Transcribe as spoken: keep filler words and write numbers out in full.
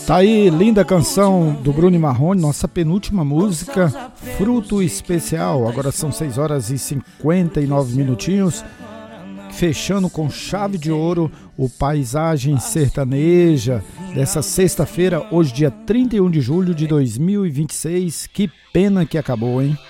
Tá aí, linda canção do Bruno Marrone, nossa penúltima música, Fruto Especial. Agora são seis horas e cinquenta e nove minutinhos, fechando com chave de ouro o Paisagem Sertaneja dessa sexta-feira, hoje dia trinta e um de julho de dois mil e vinte e seis. Que pena que acabou, hein?